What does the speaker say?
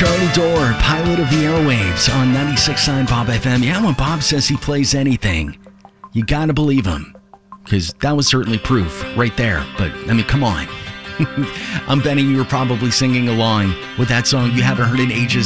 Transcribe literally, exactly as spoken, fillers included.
Charlie Dorr, pilot of the airwaves on ninety-six point nine Bob F M. Yeah, when Bob says he plays anything, you gotta believe him. Because that was certainly proof right there. But, I mean, come on. I'm betting you were probably singing along with that song you haven't heard in ages.